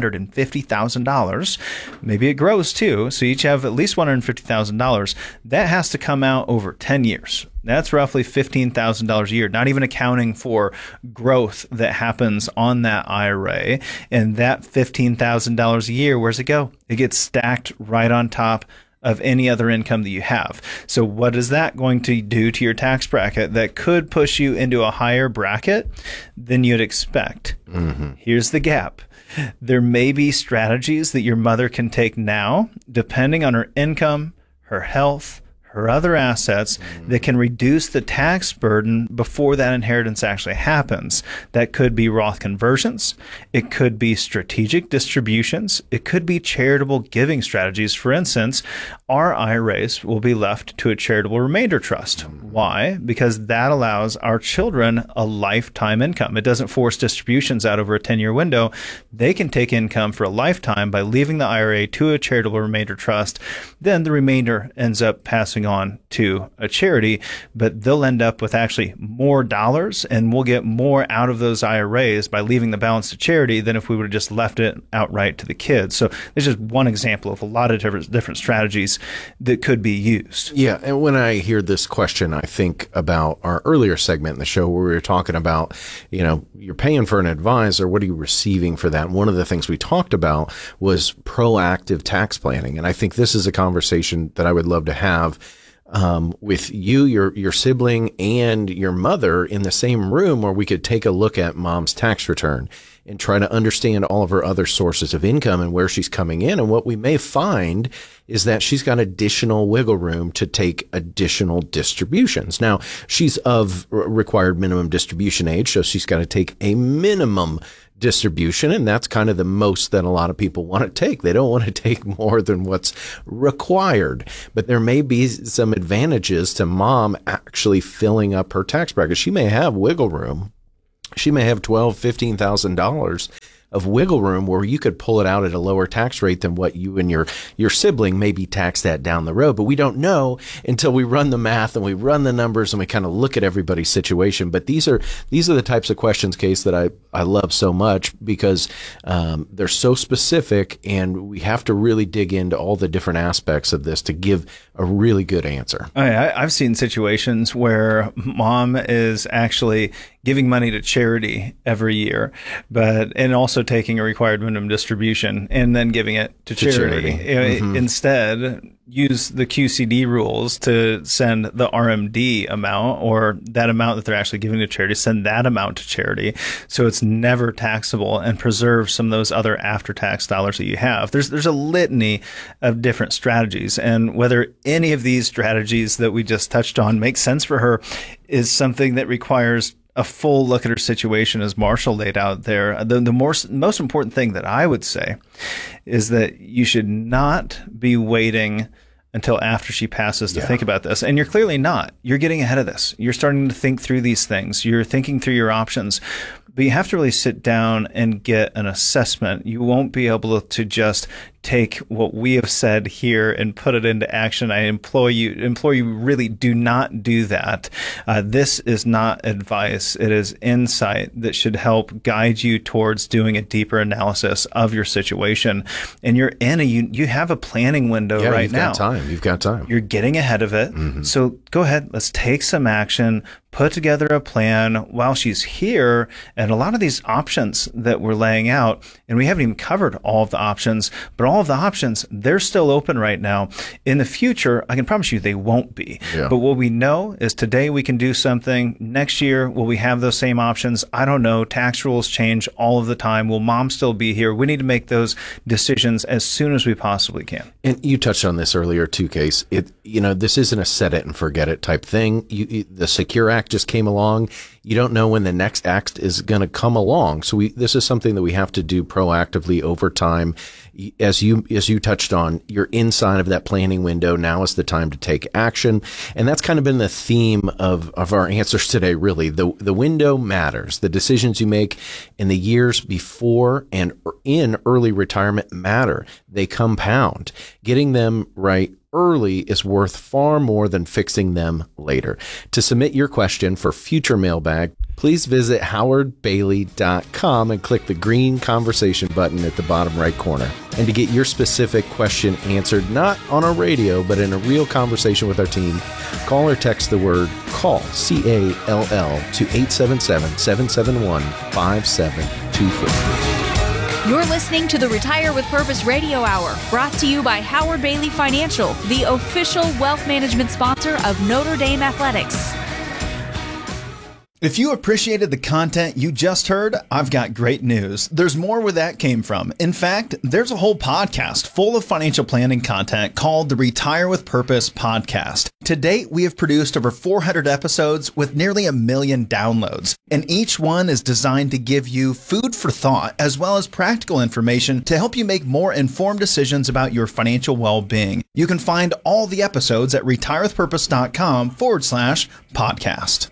$150,000, maybe it grows too, so you each have at least $150,000, that has to come out over 10 years. That's roughly $15,000 a year, not even accounting for growth that happens on that IRA. And that $15,000 a year, where's it go? It gets stacked right on top of any other income that you have. So what is that going to do to your tax bracket that could push you into a higher bracket than you'd expect? Here's the gap. There may be strategies that your mother can take now, depending on her income, her health, her other assets, that can reduce the tax burden before that inheritance actually happens. That could be Roth conversions. It could be strategic distributions. It could be charitable giving strategies. For instance, our IRAs will be left to a charitable remainder trust. Why? Because that allows our children a lifetime income. It doesn't force distributions out over a 10-year window. They can take income for a lifetime by leaving the IRA to a charitable remainder trust. Then the remainder ends up passing passing on to a charity, but they'll end up with actually more dollars, and we'll get more out of those IRAs by leaving the balance to charity than if we would have just left it outright to the kids. So there's just one example of a lot of different strategies that could be used. Yeah, and when I hear this question, I think about our earlier segment in the show where we were talking about, you're paying for an advisor, what are you receiving for that? And one of the things we talked about was proactive tax planning. And I think this is a conversation that I would love to have with you, your sibling, and your mother in the same room, where we could take a look at mom's tax return and try to understand all of her other sources of income and where she's coming in. And what we may find is that she's got additional wiggle room to take additional distributions. Now, she's of required minimum distribution age, so she's got to take a minimum distribution, and that's kind of the most that a lot of people want to take. They don't want to take more than what's required. But there may be some advantages to mom actually filling up her tax bracket. She may have wiggle room. She may have $12,000, $15,000 of wiggle room where you could pull it out at a lower tax rate than what you and your sibling may be taxed at down the road. But we don't know until we run the math and we run the numbers and we kind of look at everybody's situation. But these are the types of questions, Case, that I love so much because they're so specific, and we have to really dig into all the different aspects of this to give a really good answer. I've seen situations where mom is actually giving money to charity every year, and also taking a required minimum distribution and then giving it to charity. Mm-hmm. Instead, use the QCD rules to send the RMD amount, or that amount that they're actually giving to charity, send that amount to charity. So it's never taxable and preserve some of those other after-tax dollars that you have. There's a litany of different strategies, and whether any of these strategies that we just touched on make sense for her is something that requires a full look at her situation, as Marshall laid out there. The most important thing that I would say is that you should not be waiting until after she passes to think about this. And you're clearly not. You're getting ahead of this. You're starting to think through these things. You're thinking through your options. But you have to really sit down and get an assessment. You won't be able to just take what we have said here and put it into action. I implore you really do not do that. This is not advice. It is insight that should help guide you towards doing a deeper analysis of your situation. And you have a planning window right now. You've got time. You're getting ahead of it. Mm-hmm. So go ahead. Let's take some action. Put together a plan while she's here. And a lot of these options that we're laying out, and we haven't even covered all of the options, but all of the options, they're still open right now. In the future, I can promise you they won't be. Yeah. But what we know is today we can do something. Next year, will we have those same options? I don't know. Tax rules change all of the time. Will mom still be here? We need to make those decisions as soon as we possibly can. And you touched on this earlier too, Case. This isn't a set it and forget it type thing. The Secure Act just came along. You don't know when the next act is going to come along. So this is something that we have to do proactively over time. As you touched on, you're inside of that planning window. Now is the time to take action. And that's kind of been the theme of our answers today, really. The window matters. The decisions you make in the years before and in early retirement matter. They compound. Getting them right early is worth far more than fixing them later. To submit your question for future mailbag, please visit howardbailey.com and click the green conversation button at the bottom right corner. And to get your specific question answered, not on our radio, but in a real conversation with our team, call or text the word CALL, C-A-L-L, to 877-771-5724. You're listening to the Retire with Purpose Radio Hour, brought to you by Howard Bailey Financial, the official wealth management sponsor of Notre Dame Athletics. If you appreciated the content you just heard, I've got great news. There's more where that came from. In fact, there's a whole podcast full of financial planning content called the Retire with Purpose podcast. To date, we have produced over 400 episodes with nearly 1 million downloads, and each one is designed to give you food for thought as well as practical information to help you make more informed decisions about your financial well-being. You can find all the episodes at retirewithpurpose.com/podcast.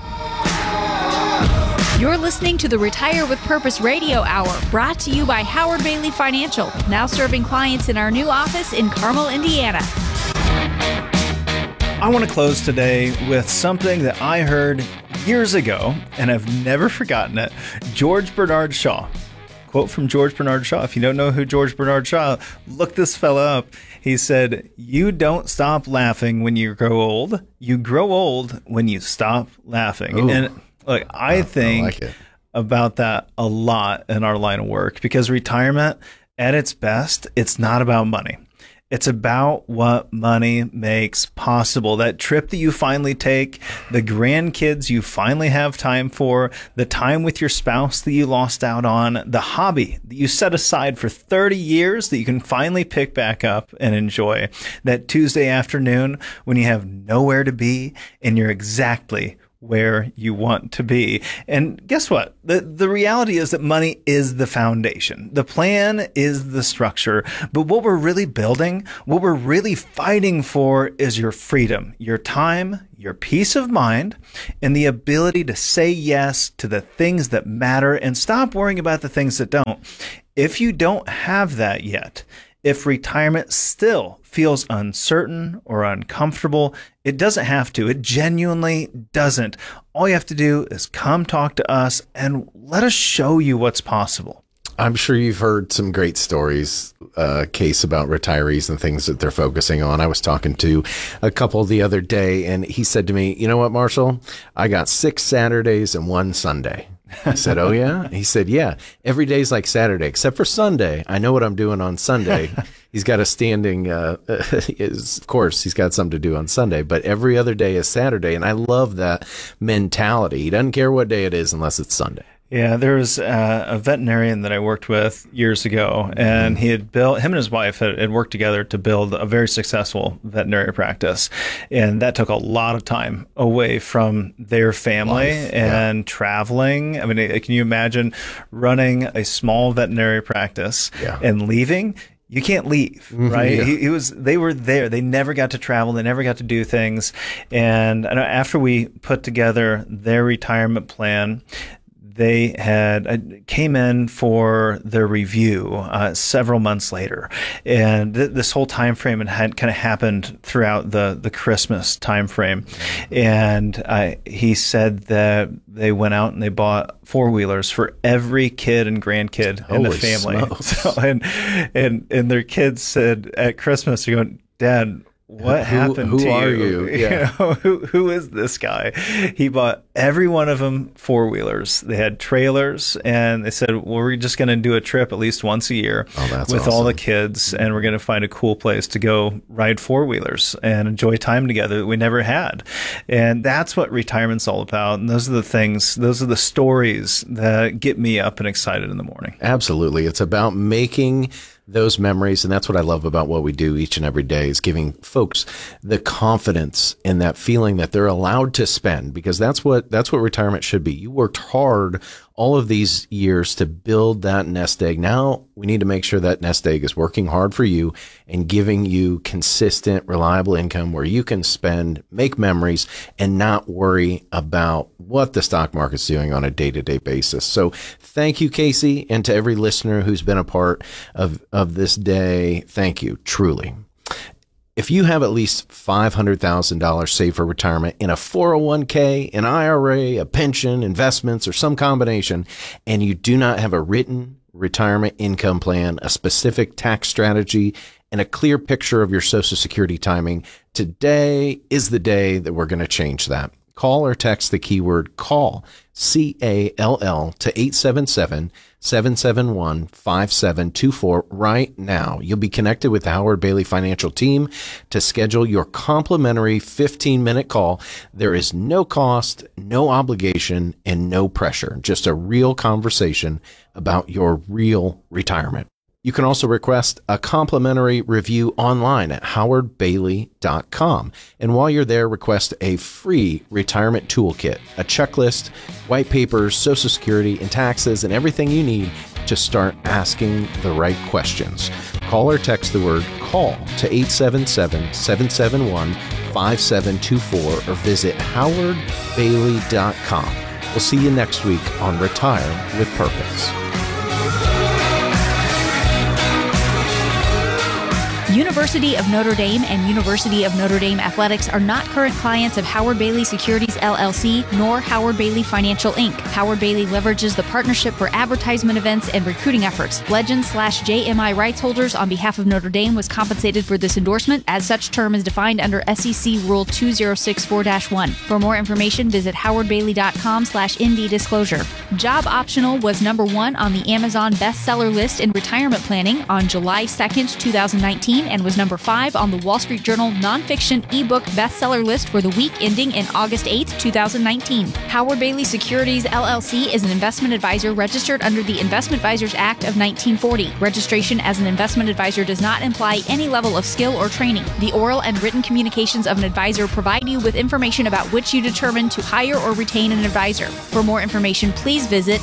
You're listening to the Retire with Purpose Radio Hour, brought to you by Howard Bailey Financial, now serving clients in our new office in Carmel, Indiana. I want to close today with something that I heard years ago, and I've never forgotten it. George Bernard Shaw. Quote from George Bernard Shaw. If you don't know who George Bernard Shaw, look this fella up. He said, "You don't stop laughing when you grow old. You grow old when you stop laughing." Ooh. And look, I think about that a lot in our line of work, because retirement at its best, it's not about money. It's about what money makes possible. That trip that you finally take, the grandkids you finally have time for, the time with your spouse that you lost out on, the hobby that you set aside for 30 years that you can finally pick back up and enjoy. That Tuesday afternoon when you have nowhere to be and you're exactly where you want to be. And guess what? The reality is that money is the foundation. The plan is the structure. But what we're really building, what we're really fighting for is your freedom, your time, your peace of mind, and the ability to say yes to the things that matter and stop worrying about the things that don't. If you don't have that yet, if retirement still feels uncertain or uncomfortable, it doesn't have to. It genuinely doesn't. All you have to do is come talk to us and let us show you what's possible. I'm sure you've heard some great stories, Case, about retirees and things that they're focusing on. I was talking to a couple the other day, and he said to me, "You know what, Marshall? I got 6 Saturdays and 1 Sunday." I said, "Oh, yeah?" He said, "Yeah, every day's like Saturday, except for Sunday. I know what I'm doing on Sunday." He's got a standing, of course, he's got something to do on Sunday, but every other day is Saturday. And I love that mentality. He doesn't care what day it is unless it's Sunday. Yeah, there was a veterinarian that I worked with years ago, and he had built, him and his wife had worked together to build a very successful veterinary practice. And that took a lot of time away from their family and traveling. I mean, can you imagine running a small veterinary practice and leaving? You can't leave, right? They were there. They never got to travel. They never got to do things. And after we put together their retirement plan, they had came in for their review several months later, and this whole time frame had kind of happened throughout the Christmas time frame. And he said that they went out and they bought 4-wheelers for every kid and grandkid in the family. So, and their kids said at Christmas, they're going, "Dad, what happened to you? Who are you? Yeah. Who is this guy?" He bought every one of them 4-wheelers. They had trailers, and they said, "Well, we're just going to do a trip at least once a year with all the kids, and we're going to find a cool place to go ride 4-wheelers and enjoy time together that we never had." And that's what retirement's all about. And those are the things, those are the stories that get me up and excited in the morning. Absolutely. It's about making those memories. And that's what I love about what we do each and every day, is giving folks the confidence and that feeling that they're allowed to spend, because that's what retirement should be. You worked hard all of these years to build that nest egg. Now we need to make sure that nest egg is working hard for you and giving you consistent, reliable income where you can spend, make memories, and not worry about what the stock market's doing on a day-to-day basis. So thank you, Casey, and to every listener who's been a part of this day. Thank you, truly. If you have at least $500,000 saved for retirement in a 401k, an IRA, a pension, investments, or some combination, and you do not have a written retirement income plan, a specific tax strategy, and a clear picture of your Social Security timing, today is the day that we're going to change that. Call or text the keyword CALL, CALL, to 877-771-5724 right now. You'll be connected with the Howard Bailey Financial Team to schedule your complimentary 15-minute call. There is no cost, no obligation, and no pressure. Just a real conversation about your real retirement. You can also request a complimentary review online at howardbailey.com. And while you're there, request a free retirement toolkit, a checklist, white papers, Social Security, and taxes, and everything you need to start asking the right questions. Call or text the word CALL to 877-771-5724 or visit howardbailey.com. We'll see you next week on Retire with Purpose. University of Notre Dame and University of Notre Dame Athletics are not current clients of Howard Bailey Securities LLC nor Howard Bailey Financial Inc. Howard Bailey leverages the partnership for advertisement events and recruiting efforts. Legends/JMI rights holders on behalf of Notre Dame was compensated for this endorsement, as such term is defined under SEC Rule 2064-1. For more information, visit howardbailey.com/ND disclosure. Job Optional was number 1 on the Amazon bestseller list in retirement planning on July 2nd, 2019, and was number 5 on the Wall Street Journal nonfiction ebook bestseller list for the week ending in August 8th, 2019. Howard Bailey Securities LLC is an investment advisor registered under the Investment Advisors Act of 1940. Registration as an investment advisor does not imply any level of skill or training. The oral and written communications of an advisor provide you with information about which you determine to hire or retain an advisor. For more information, please visit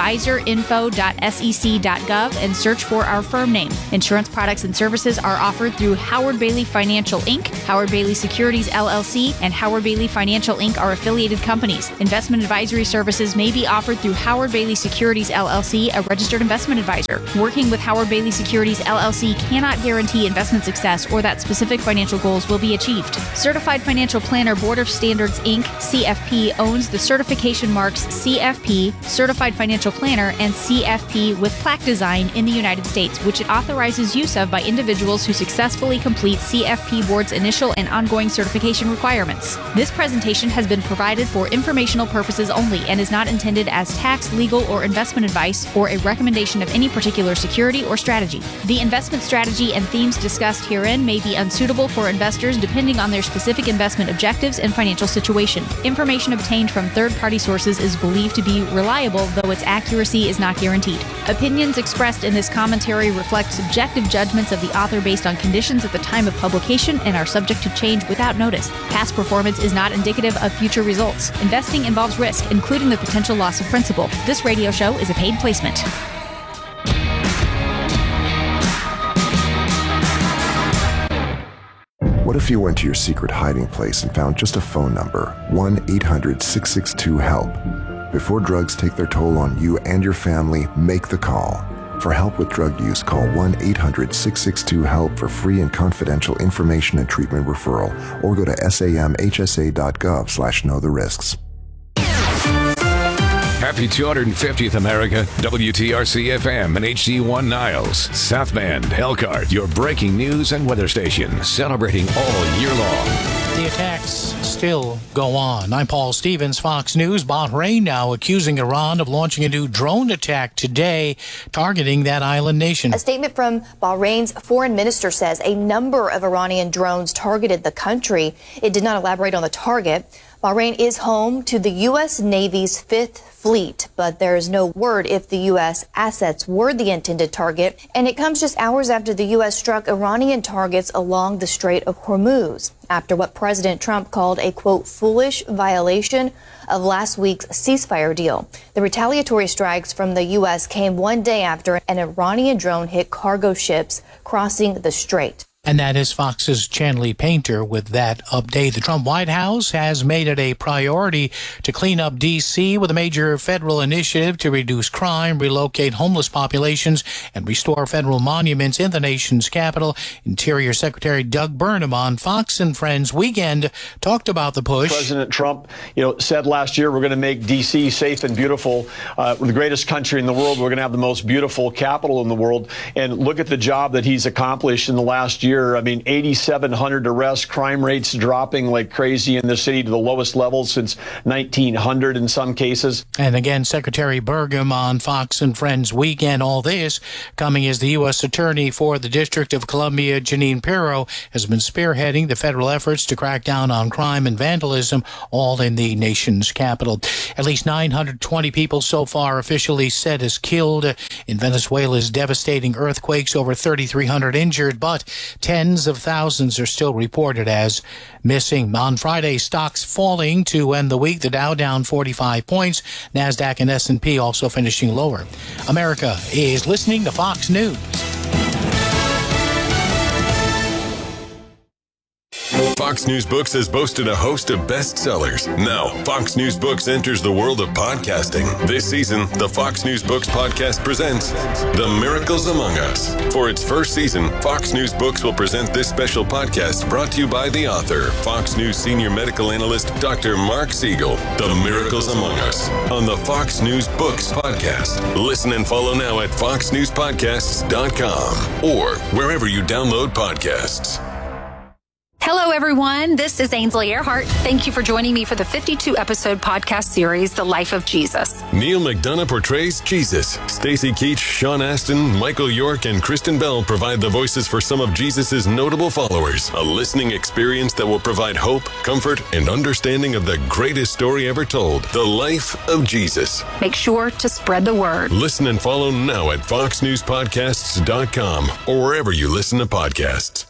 advisorinfo.sec.gov and search for our firm name. Insurance products and services are offered through Howard Bailey Financial Inc., Howard Bailey Securities LLC, and Howard Bailey Financial Inc. are affiliated companies. Investment advisory services may be offered through Howard Bailey Securities LLC, a registered investment advisor. Working with Howard Bailey Securities LLC cannot guarantee investment success or that specific financial goals will be achieved. Certified Financial Planner Board of Standards Inc., CFP, owns the certification marks CFP, Certified Financial Planner, and CFP with plaque design in the United States, which it authorizes use of by individuals who successfully complete CFP Board's initial and ongoing certification requirements. This presentation has been provided for informational purposes only and is not intended as tax, legal, or investment advice or a recommendation of any particular security or strategy. The investment strategy and themes discussed herein may be unsuitable for investors depending on their specific investment objectives and financial situation. Information obtained from third-party sources is believed to be reliable, though its accuracy is not guaranteed. Opinions expressed in this commentary reflect subjective judgments of the author based on conditions at the time of publication and are subject to change without notice. Past performance is not indicative of future results. Investing involves risk, including the potential loss of principal. This radio show is a paid placement. What if you went to your secret hiding place and found just a phone number, 1-800-662-HELP? Before drugs take their toll on you and your family, make the call. For help with drug use, call 1-800-662-HELP for free and confidential information and treatment referral, or go to samhsa.gov/knowtherisks. Happy 250th America, WTRC-FM and HD1 Niles, South Bend, Elkhart, your breaking news and weather station, celebrating all year long. The attacks still go on. I'm Paul Stevens, Fox News. Bahrain now accusing Iran of launching a new drone attack today, targeting that island nation. A statement from Bahrain's foreign minister says a number of Iranian drones targeted the country. It did not elaborate on the target. Bahrain is home to the U.S. Navy's 5th Fleet, but there is no word if the U.S. assets were the intended target, and it comes just hours after the U.S. struck Iranian targets along the Strait of Hormuz, after what President Trump called a, quote, foolish violation of last week's ceasefire deal. The retaliatory strikes from the U.S. came one day after an Iranian drone hit cargo ships crossing the strait. And that is Fox's Chanley Painter with that update. The Trump White House has made it a priority to clean up D.C. with a major federal initiative to reduce crime, relocate homeless populations, and restore federal monuments in the nation's capital. Interior Secretary Doug Burnham on Fox and Friends Weekend talked about the push. President Trump, said last year we're going to make D.C. safe and beautiful. We're the greatest country in the world. We're going to have the most beautiful capital in the world. And look at the job that he's accomplished in the last year. I mean, 8,700 arrests, crime rates dropping like crazy in the city to the lowest levels since 1900 in some cases. And again, Secretary Burgum on Fox and Friends Weekend. All this coming as the U.S. Attorney for the District of Columbia, Jeanine Pirro, has been spearheading the federal efforts to crack down on crime and vandalism, all in the nation's capital. At least 920 people so far officially said as killed in Venezuela's devastating earthquakes, over 3,300 injured, but tens of thousands are still reported as missing. On Friday, stocks falling to end the week. The Dow down 45 points. NASDAQ and S&P also finishing lower. America is listening to Fox News. Fox News Books has boasted a host of bestsellers. Now, Fox News Books enters the world of podcasting. This season, the Fox News Books podcast presents The Miracles Among Us. For its first season, Fox News Books will present this special podcast brought to you by the author, Fox News senior medical analyst, Dr. Mark Siegel. The Miracles Among Us on the Fox News Books podcast. Listen and follow now at foxnewspodcasts.com or wherever you download podcasts. Hello, everyone. This is Ainsley Earhart. Thank you for joining me for the 52-episode podcast series, The Life of Jesus. Neil McDonough portrays Jesus. Stacey Keach, Sean Astin, Michael York, and Kristen Bell provide the voices for some of Jesus' notable followers. A listening experience that will provide hope, comfort, and understanding of the greatest story ever told, The Life of Jesus. Make sure to spread the word. Listen and follow now at foxnewspodcasts.com or wherever you listen to podcasts.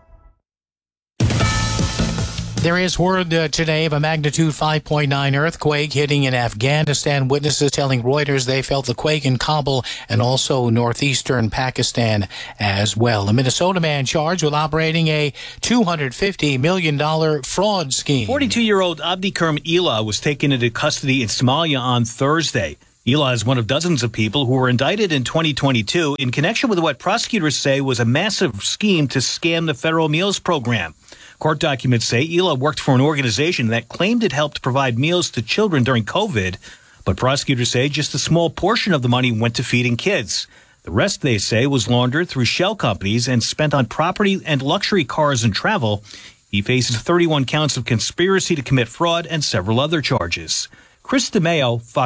There is word today of a magnitude 5.9 earthquake hitting in Afghanistan. Witnesses telling Reuters they felt the quake in Kabul and also northeastern Pakistan as well. A Minnesota man charged with operating a $250 million fraud scheme. 42-year-old Abdikerm Ela was taken into custody in Somalia on Thursday. Ela is one of dozens of people who were indicted in 2022 in connection with what prosecutors say was a massive scheme to scam the federal meals program. Court documents say Ela worked for an organization that claimed it helped provide meals to children during COVID, but prosecutors say just a small portion of the money went to feeding kids. The rest, they say, was laundered through shell companies and spent on property and luxury cars and travel. He faces 31 counts of conspiracy to commit fraud and several other charges. Chris DeMeo, Fox